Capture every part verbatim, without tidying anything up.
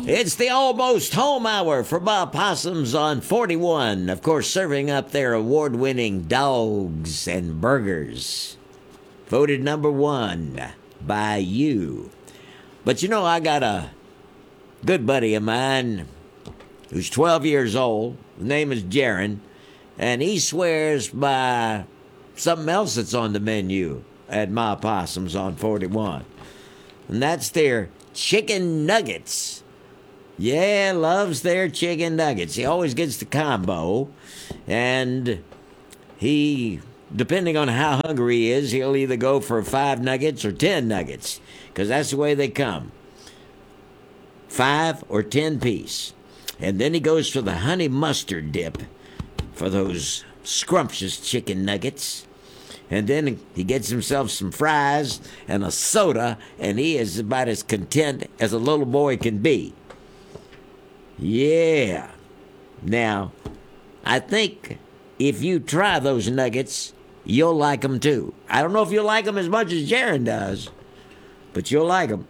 It's the almost home hour for Bob Possums on forty-one. Of course, serving up their award-winning dogs and burgers. Voted number one by you. But you know, I got a good buddy of mine who's twelve years old. His name is Jaron. And he swears by something else that's on the menu at My Possums on forty-one. And that's their chicken nuggets. Yeah, loves their chicken nuggets. He always gets the combo. And he, depending on how hungry he is, he'll either go for five nuggets or ten nuggets. Because that's the way they come. Five or ten piece. And then he goes for the honey mustard dip for those scrumptious chicken nuggets. And then he gets himself some fries and a soda, and he is about as content as a little boy can be. Yeah. Now, I think if you try those nuggets, you'll like them too. I don't know if you'll like them as much as Jaron does, but you'll like them.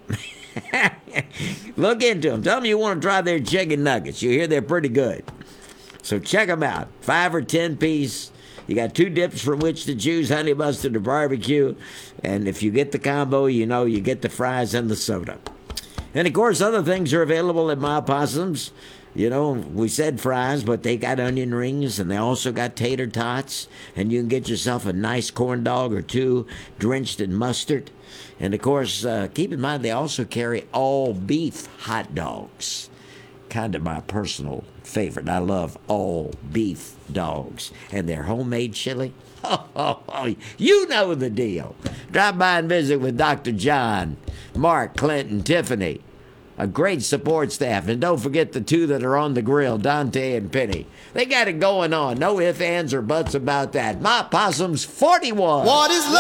Look into them. Tell them you want to try their chicken nuggets. You hear they're pretty good. So check them out. Five or ten piece. You got two dips from which to choose, honey mustard or barbecue. And if you get the combo, you know you get the fries and the soda. And, of course, other things are available at My Possums. You know, we said fries, but they got onion rings, and they also got tater tots. And you can get yourself a nice corn dog or two drenched in mustard. And, of course, uh, keep in mind they also carry all beef hot dogs. Kind of my personal favorite. I love all beef dogs. And their homemade chili. Oh, oh, oh, you know the deal. Drop by and visit with Doctor John, Mark, Clinton, Tiffany. A great support staff. And don't forget the two that are on the grill, Dante and Penny. They got it going on. No ifs, ands, or buts about that. My Possums forty-one. What is love?